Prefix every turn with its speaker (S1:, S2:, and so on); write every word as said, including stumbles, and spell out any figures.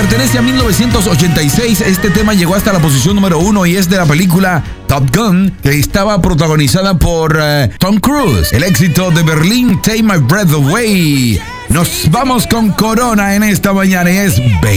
S1: pertenece a mil novecientos ochenta y seis. Este tema llegó hasta la posición número uno y es de la película Top Gun, que estaba protagonizada por uh, Tom Cruise. El éxito de Berlín, Take My Breath Away. Nos vamos con Corona en esta mañana y es